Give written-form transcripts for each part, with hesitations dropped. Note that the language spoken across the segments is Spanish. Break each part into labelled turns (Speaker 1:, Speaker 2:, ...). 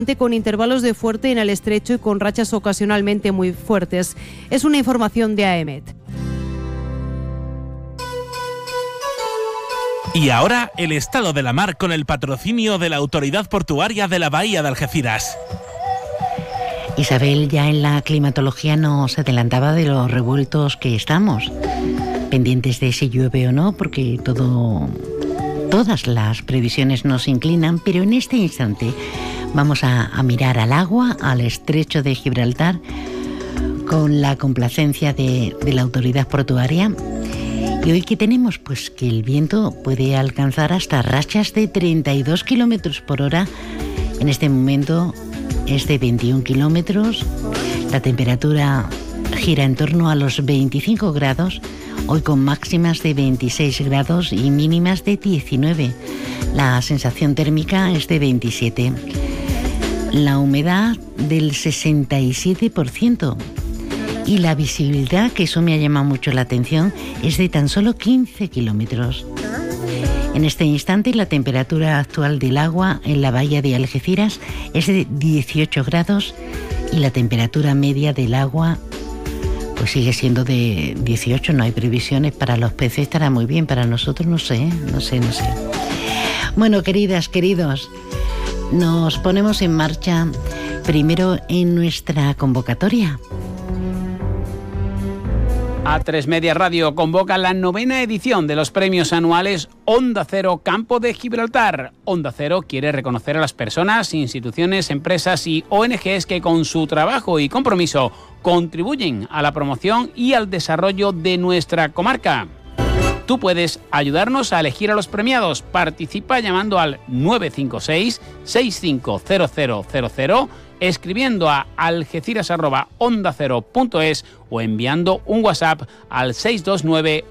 Speaker 1: con intervalos de fuerte en el estrecho y con rachas ocasionalmente muy fuertes. Es una información de AEMET.
Speaker 2: Y ahora el estado de la mar con el patrocinio de la Autoridad Portuaria de la Bahía de Algeciras.
Speaker 3: Isabel ya en la climatología nos adelantaba de los revueltos que estamos, pendientes de si llueve o no, porque todas las previsiones nos inclinan, pero en este instante vamos a mirar al agua, al estrecho de Gibraltar, con la complacencia de la Autoridad Portuaria. ¿Y hoy qué tenemos? Pues que el viento puede alcanzar hasta rachas de 32 kilómetros por hora. En este momento es de 21 kilómetros. La temperatura gira en torno a los 25 grados, hoy con máximas de 26 grados y mínimas de 19. La sensación térmica es de 27. La humedad del 67%. Y la visibilidad, que eso me ha llamado mucho la atención, es de tan solo 15 kilómetros. En este instante la temperatura actual del agua en la bahía de Algeciras es de 18 grados y la temperatura media del agua pues sigue siendo de 18. No hay previsiones para los peces, estará muy bien, para nosotros no sé. Bueno, queridas, queridos, nos ponemos en marcha primero en nuestra convocatoria.
Speaker 4: A3 Media Radio convoca la 9ª edición de los premios anuales Onda Cero Campo de Gibraltar. Onda Cero quiere reconocer a las personas, instituciones, empresas y ONGs que con su trabajo y compromiso contribuyen a la promoción y al desarrollo de nuestra comarca. Tú puedes ayudarnos a elegir a los premiados. Participa llamando al 956-650000, escribiendo a algeciras@ondacero.es o enviando un WhatsApp al 629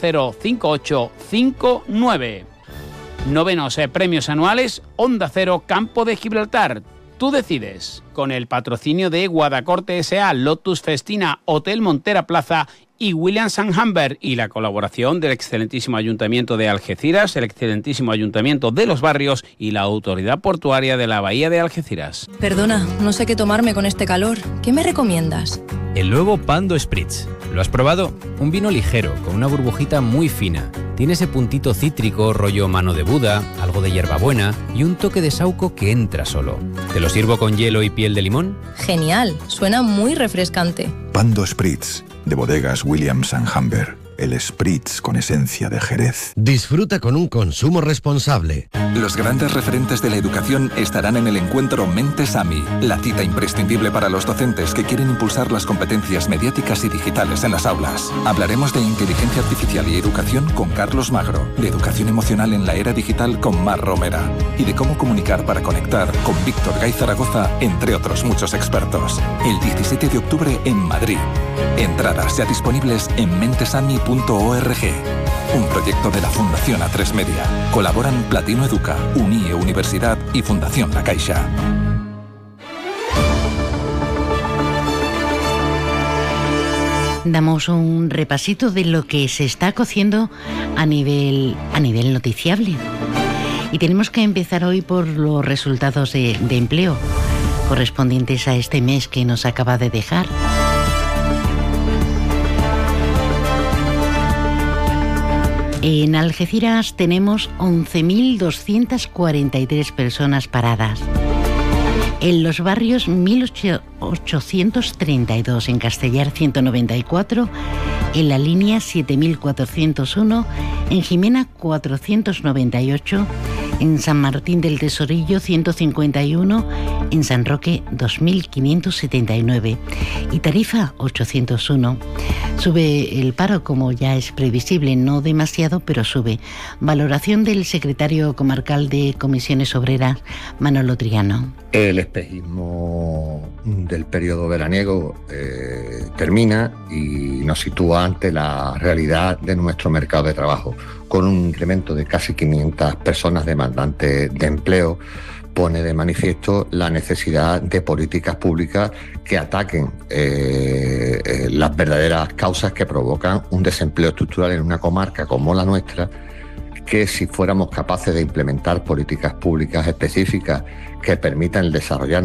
Speaker 4: 805859. Novenos premios anuales Onda Cero Campo de Gibraltar. Tú decides. Con el patrocinio de Guadacorte S.A., Lotus Festina, Hotel Montera Plaza y Williams & Humber, y la colaboración del excelentísimo Ayuntamiento de Algeciras, el excelentísimo Ayuntamiento de Los Barrios y la Autoridad Portuaria de la Bahía de Algeciras.
Speaker 5: Perdona, no sé qué tomarme con este calor. ¿Qué me recomiendas?
Speaker 6: El nuevo Pando Spritz. ¿Lo has probado? Un vino ligero, con una burbujita muy fina. Tiene ese puntito cítrico, rollo mano de Buda, algo de hierbabuena y un toque de saúco que entra solo. ¿Te lo sirvo con hielo y piel de limón?
Speaker 5: Genial, suena muy refrescante.
Speaker 7: Pando Spritz, de bodegas Williams & Humber. El Spritz con esencia de Jerez.
Speaker 8: Disfruta con un consumo responsable.
Speaker 9: Los grandes referentes de la educación estarán en el encuentro Mentes AMI, la cita imprescindible para los docentes que quieren impulsar las competencias mediáticas y digitales en las aulas. Hablaremos de inteligencia artificial y educación con Carlos Magro, de educación emocional en la era digital con Mar Romera y de cómo comunicar para conectar con Víctor Gay Zaragoza, entre otros muchos expertos. El 17 de octubre en Madrid. Entradas ya disponibles en mentesami.org. Un proyecto de la Fundación A3 Media. Colaboran Platino Educa, UNIE Universidad y Fundación La Caixa.
Speaker 3: Damos un repasito de lo que se está cociendo a nivel noticiable. Y tenemos que empezar hoy por los resultados de empleo correspondientes a este mes que nos acaba de dejar. En Algeciras tenemos 11.243 personas paradas. En Los Barrios 1.832, en Castellar 194, en La Línea 7.401, en Jimena 498, en San Martín del Tesorillo 151, en San Roque 2.579 y Tarifa 801. Sube el paro, como ya es previsible, no demasiado, pero sube. Valoración del secretario comarcal de Comisiones Obreras, Manolo Triano.
Speaker 10: El espejismo del periodo veraniego termina y nos sitúa ante la realidad de nuestro mercado de trabajo, con un incremento de casi 500 personas demandantes de empleo. Pone de manifiesto la necesidad de políticas públicas que ataquen las verdaderas causas que provocan un desempleo estructural en una comarca como la nuestra, que si fuéramos capaces de implementar políticas públicas específicas que permitan el desarrollar